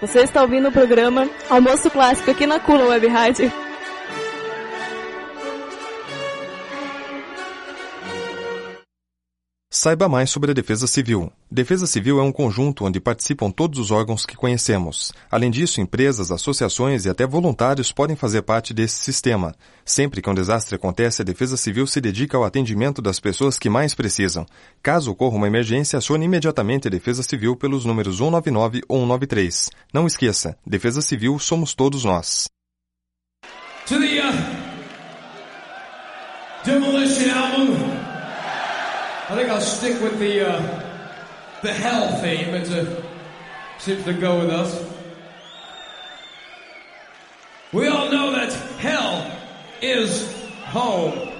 Você está ouvindo o programa Almoço Clássico aqui na Kula Web Rádio. Saiba mais sobre a Defesa Civil. Defesa Civil é um conjunto onde participam todos os órgãos que conhecemos. Além disso, empresas, associações e até voluntários podem fazer parte desse sistema. Sempre que um desastre acontece, a Defesa Civil se dedica ao atendimento das pessoas que mais precisam. Caso ocorra uma emergência, acione imediatamente a Defesa Civil pelos números 199 ou 193. Não esqueça, Defesa Civil somos todos nós. To the Demolition album. I think I'll stick with the hell theme. It seems to go with us. We all know that hell is home.